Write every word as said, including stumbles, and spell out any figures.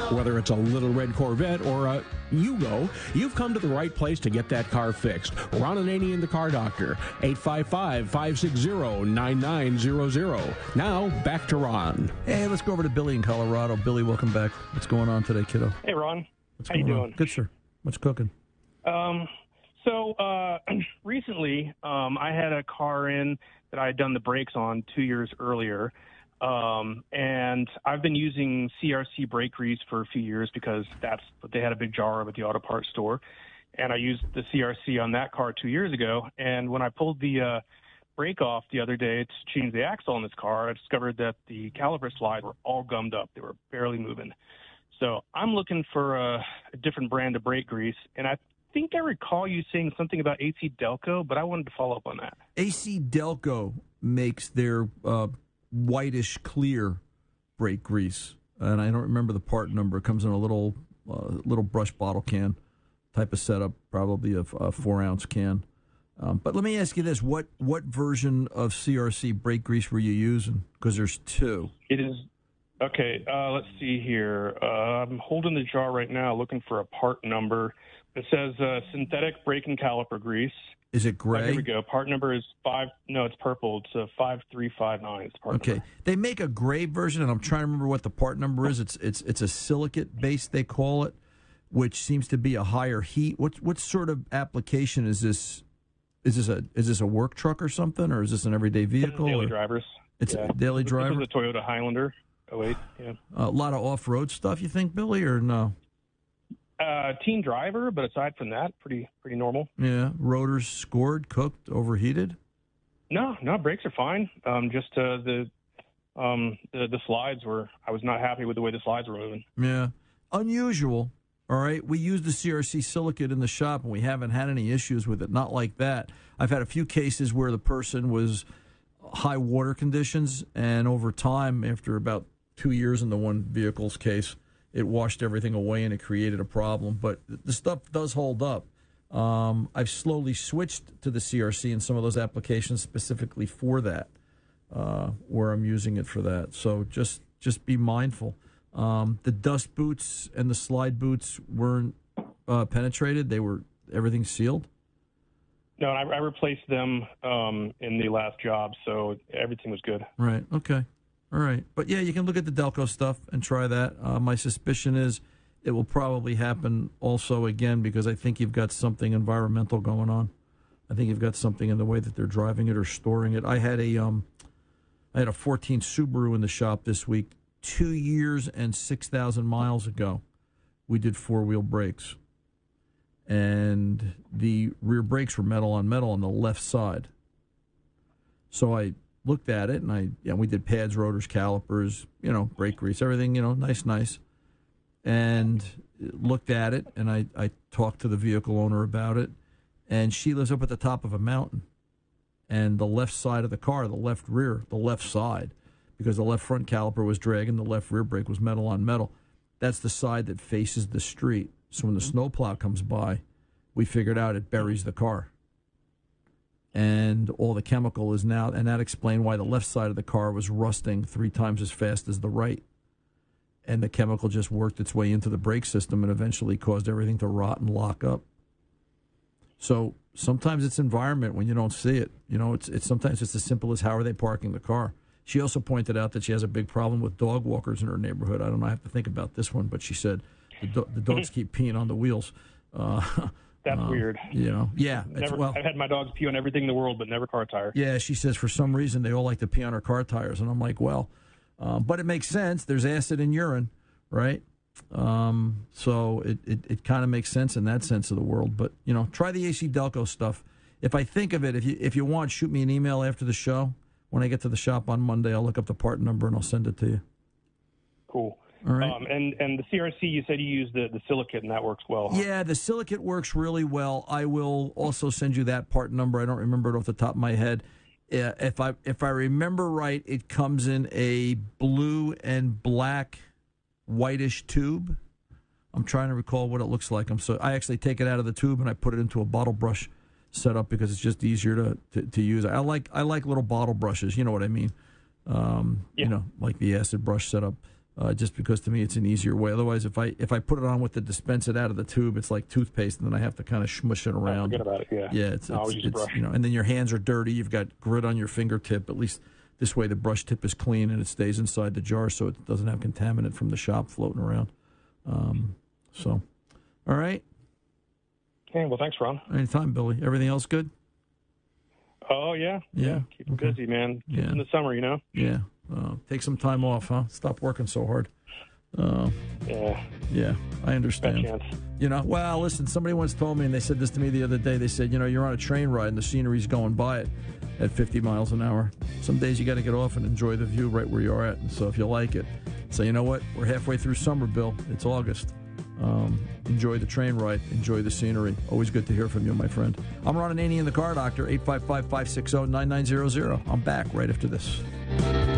Whether it's a little red Corvette or a Yugo, you've come to the right place to get that car fixed. Ron Ananian, the Car Doctor, eight five five, five six zero, nine nine zero zero. Now, back to Ron. Hey, let's go over to Billy in Colorado. Billy, welcome back. What's going on today, kiddo? Hey, Ron. What's How you going on? doing? Good, sir. What's cooking? Um, so uh, recently, um, I had a car in that I had done the brakes on two years earlier, um, and I've been using C R C brake grease for a few years because that's what they had a big jar of at the auto parts store, and I used the C R C on that car two years ago, and when I pulled the uh, brake off the other day to change the axle on this car, I discovered that the caliper slides were all gummed up. They were barely moving. So I'm looking for a, a different brand of brake grease, and I think I recall you saying something about A C Delco, but I wanted to follow up on that. A C Delco makes their uh, whitish clear brake grease, and I don't remember the part number. It comes in a little uh, little brush bottle can type of setup, probably a, a four ounce can. Um, but let me ask you this: what what version of C R C brake grease were you using? Because there's two. It is. Okay, uh, let's see here. Uh, I'm holding the jar right now looking for a part number. It says uh, synthetic brake and caliper grease. Is it gray? Oh, here we go. Part number is five. No, it's purple. It's a five three five nine. It's part okay. number. They make a gray version, and I'm trying to remember what the part number is. It's it's it's a silicate base, they call it, which seems to be a higher heat. What what sort of application is this? Is this a is this a work truck or something, or is this an everyday vehicle? Daily or? drivers. It's yeah. a daily driver. This is a Toyota Highlander. Oh wait, yeah. A lot of off-road stuff, you think, Billy, or no? Uh, teen driver, but aside from that, pretty pretty normal. Yeah, rotors scored, cooked, overheated. No, no, brakes are fine. Um, just uh, the um the, the slides were. I was not happy with the way the slides were moving. Yeah, unusual. All right, we use the C R C silicate in the shop, and we haven't had any issues with it. Not like that. I've had a few cases where the person was high water conditions, and over time, after about two years in the one vehicle's case, it washed everything away and it created a problem. But the stuff does hold up. Um, I've slowly switched to the C R C in some of those applications specifically for that, uh, where I'm using it for that. So just just be mindful. Um, the dust boots and the slide boots weren't uh, penetrated. They were everything sealed. No, I, I replaced them um, in the last job, so everything was good. Right. Okay. All right. But, yeah, you can look at the Delco stuff and try that. Uh, my suspicion is it will probably happen also again because I think you've got something environmental going on. I think you've got something in the way that they're driving it or storing it. I had a um, I had a fourteen Subaru in the shop this week. Two years and six thousand miles ago, we did four-wheel brakes. And the rear brakes were metal on metal on the left side. So I looked at it, and I yeah, we did pads, rotors, calipers, you know, brake grease, everything, you know, nice, nice. And looked at it, and I, I talked to the vehicle owner about it. And she lives up at the top of a mountain. And the left side of the car, the left rear, the left side, because the left front caliper was dragging, the left rear brake was metal on metal. That's the side that faces the street. So when the snowplow comes by, we figured out it buries the car. And all the chemical is now, and that explained why the left side of the car was rusting three times as fast as the right. And the chemical just worked its way into the brake system and eventually caused everything to rot and lock up. So sometimes it's environment when you don't see it. You know, it's it's sometimes it's as simple as how are they parking the car. She also pointed out that she has a big problem with dog walkers in her neighborhood. I don't know, I have to think about this one, but she said the, do- the dogs keep peeing on the wheels. Uh, That's uh, weird. You know, yeah. Never, well, I've had my dogs pee on everything in the world, but never car tire. Yeah, she says for some reason they all like to pee on her car tires, and I'm like, well, um, but it makes sense. There's acid in urine, right? Um, so it, it, it kind of makes sense in that sense of the world. But, you know, try the A C Delco stuff. If I think of it, if you if you want, shoot me an email after the show. When I get to the shop on Monday, I'll look up the part number and I'll send it to you. Cool. All right. Um, and, and the C R C, you said you use the, the silicate, and that works well. Huh? Yeah, the silicate works really well. I will also send you that part number. I don't remember it off the top of my head. Uh, if I if I remember right, it comes in a blue and black whitish tube. I'm trying to recall what it looks like. I'm so I actually take it out of the tube and I put it into a bottle brush setup because it's just easier to, to, to use. I like I like little bottle brushes. You know what I mean? Um, yeah. You know, like the acid brush setup. uh, just because to me it's an easier way. Otherwise, if I if I put it on with the dispense it out of the tube, it's like toothpaste, and then I have to kind of smush it around. Oh, forget about it. Yeah. Yeah. It's, no, it's, it's you know, and then your hands are dirty. You've got grit on your fingertip. At least this way, the brush tip is clean and it stays inside the jar, so it doesn't have contaminant from the shop floating around. Um, so, all right. Okay. Well, thanks, Ron. Anytime, Billy. Everything else good? Oh yeah. Yeah. yeah. Keep them Okay. busy, man. Just Yeah. in the summer, you know. Yeah. Uh, take some time off, huh? Stop working so hard. Uh, Yeah. yeah, I Bad understand. chance. You know, well, listen, somebody once told me, and they said this to me the other day, they said, you know, you're on a train ride and the scenery's going by it at fifty miles an hour. Some days you got to get off and enjoy the view right where you're at. And so if you like it, say, you know what, we're halfway through summer, Bill. It's August. Um, enjoy the train ride. Enjoy the scenery. Always good to hear from you, my friend. I'm Ron Ananian, the Car Doctor, eight five five, five six zero, nine nine zero zero. I'm back right after this.